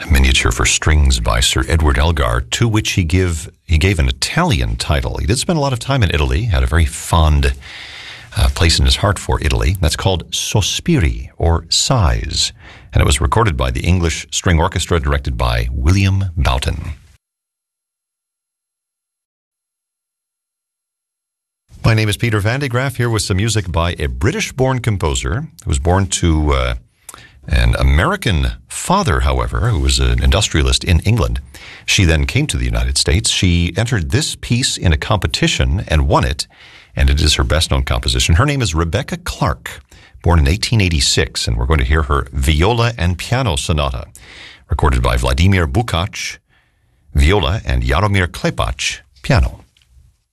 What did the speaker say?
miniature for strings by Sir Edward Elgar, to which he gave an Italian title. He did spend a lot of time in Italy, had a very fond place in his heart for Italy. That's called Sospiri, or Sighs, and it was recorded by the English String Orchestra, directed by William Boughton. My name is Peter Van de Graaf, here with some music by a British-born composer who was born to an American father, however, who was an industrialist in England. She then came to the United States. She entered this piece in a competition and won it, and it is her best-known composition. Her name is Rebecca Clark, born in 1886, and we're going to hear her Viola and Piano Sonata, recorded by Vladimir Bukac, viola, and Jaromir Klepac, piano.